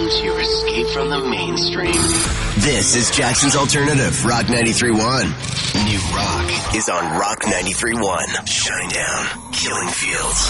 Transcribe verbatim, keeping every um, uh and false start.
Welcome to your escape from the mainstream. This is Jackson's Alternative, Rock ninety-three point one. New rock is on Rock ninety-three point one. Shinedown, Killing Fields.